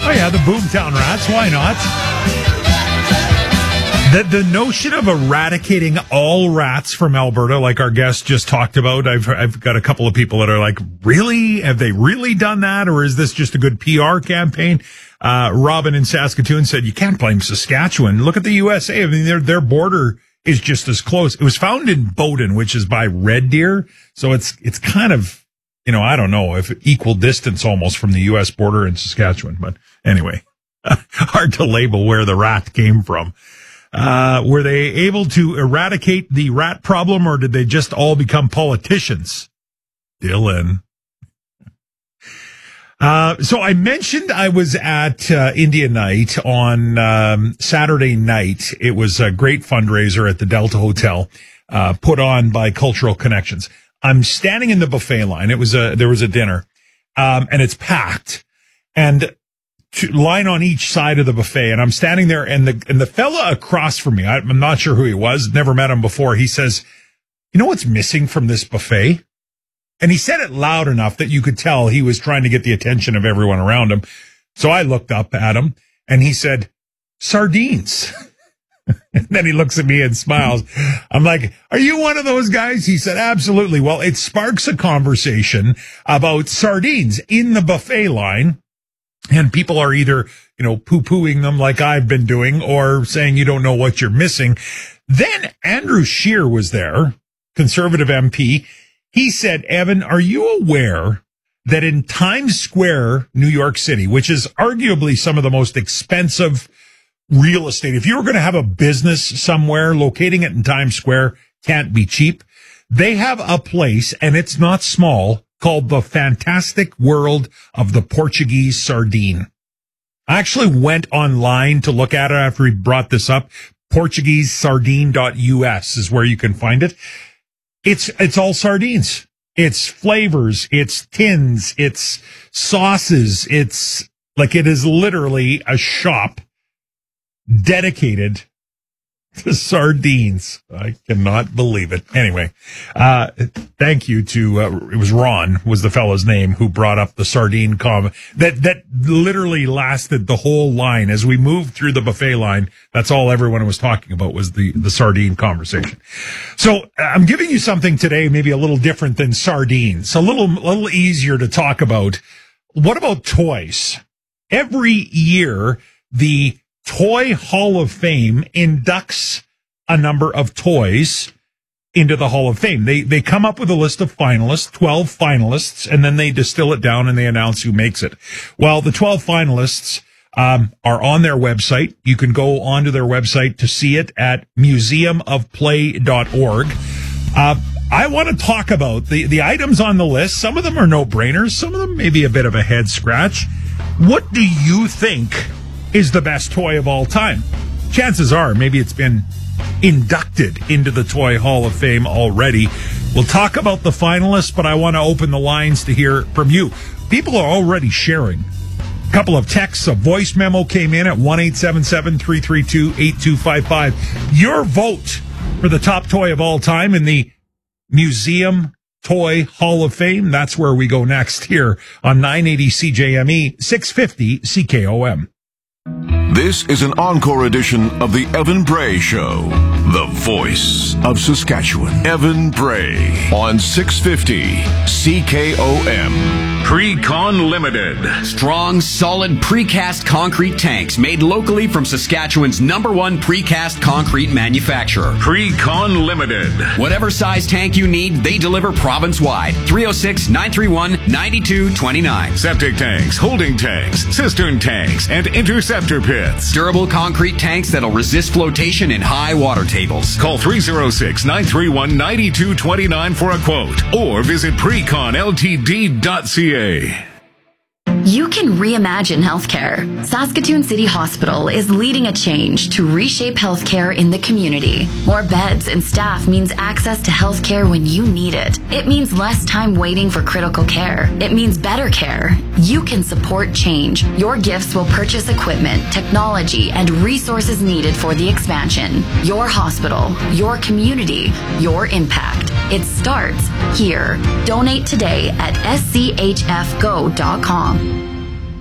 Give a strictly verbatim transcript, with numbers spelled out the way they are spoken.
Oh, yeah, the Boomtown Rats. Why not? The, the notion of eradicating all rats from Alberta, like our guest just talked about, I've I've got a couple of people that are like, really? Have they really done that? Or is this just a good P R campaign? Uh, Robin in Saskatoon said, you can't blame Saskatchewan. Look at the U S A. I mean, their their border is just as close. It was found in Bowden, which is by Red Deer. So it's it's kind of, you know, I don't know, if equal distance almost from the U S border in Saskatchewan. But anyway, hard to label where the rat came from. Uh, were they able to eradicate the rat problem, or did they just all become politicians? Dylan. Uh, so I mentioned I was at uh, India Night on um, Saturday night. It was a great fundraiser at the Delta Hotel, uh, put on by Cultural Connections. I'm standing in the buffet line. It was a there was a dinner, um, and it's packed, and to line on each side of the buffet, and I'm standing there, and the and the fella across from me, I'm not sure who he was, never met him before. He says, "You know what's missing from this buffet?" And he said it loud enough that you could tell he was trying to get the attention of everyone around him. So I looked up at him, and he said, "Sardines." And then he looks at me and smiles. I'm like, "Are you one of those guys?" He said, "Absolutely." Well, it sparks a conversation about sardines in the buffet line. And people are either, you know, poo-pooing them like I've been doing, or saying you don't know what you're missing. Then Andrew Scheer was there, Conservative M P. He said, "Evan, are you aware that in Times Square, New York City, which is arguably some of the most expensive real estate, if you were going to have a business somewhere, locating it in Times Square can't be cheap. They have a place, and it's not small, called the Fantastic World of the Portuguese Sardine." I actually went online to look at it after he brought this up. Portuguese sardine dot U S is where you can find it. It's, it's all sardines. It's flavors. It's tins. It's sauces. It's like, it is literally a shop dedicated to sardines. I cannot believe it. Anyway, uh, thank you to, uh, it was Ron was the fellow's name who brought up the sardine comment that, that literally lasted the whole line. As we moved through the buffet line, that's all everyone was talking about was the, the sardine conversation. So I'm giving you something today, maybe a little different than sardines, a little, a little easier to talk about. What about toys? Every year, the Toy Hall of Fame inducts a number of toys into the Hall of Fame. They they come up with a list of finalists, twelve finalists, and then they distill it down and they announce who makes it. Well, the twelve finalists um, are on their website. You can go onto their website to see it at museum of play dot org. Uh, I want to talk about the, the items on the list. Some of them are no-brainers. Some of them may be a bit of a head scratch. What do you think is the best toy of all time? Chances are maybe it's been inducted into the Toy Hall of Fame already. We'll talk about the finalists, but I want to open the lines to hear from you. People are already sharing. A couple of texts, a voice memo came in at one eight seven seven, three three two, eight two five five. Your vote for the top toy of all time in the Museum Toy Hall of Fame. That's where we go next here on nine eighty C J M E, six fifty C K O M. This is an encore edition of the Evan Bray Show, the voice of Saskatchewan. Evan Bray on six fifty C K O M. Precon Limited. Strong, solid precast concrete tanks made locally from Saskatchewan's number one precast concrete manufacturer. Precon Limited. Whatever size tank you need, they deliver province-wide. three oh six, nine three one, nine two two nine. Septic tanks, holding tanks, cistern tanks, and interceptor pits. Durable concrete tanks that'll resist flotation in high water tables. Call three oh six, nine three one, nine two two nine for a quote or visit precon l t d dot c a. You can reimagine healthcare. Saskatoon City Hospital is leading a change to reshape healthcare in the community. More beds and staff means access to healthcare when you need it. It means less time waiting for critical care. It means better care. You can support change. Your gifts will purchase equipment, technology, and resources needed for the expansion. Your hospital, your community, your impact. It starts here. Donate today at s c h f go dot com.